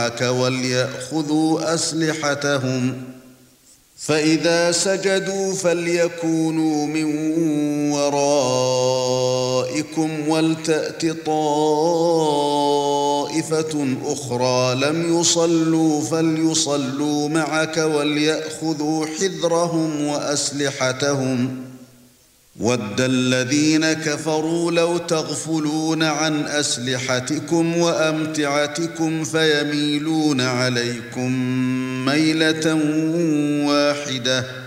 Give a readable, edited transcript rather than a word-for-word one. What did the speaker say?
معك وليأخذوا أسلحتهم فإذا سجدوا فليكونوا من ورائكم ولتأت طائفة أخرى لم يصلوا فليصلوا معك وليأخذوا حذرهم وأسلحتهم وَدَّ الَّذِينَ كَفَرُوا لَوْ تَغْفُلُونَ عَنْ أَسْلِحَتِكُمْ وَأَمْتِعَتِكُمْ فَيَمِيلُونَ عَلَيْكُمْ مَيْلَةً وَاحِدَةً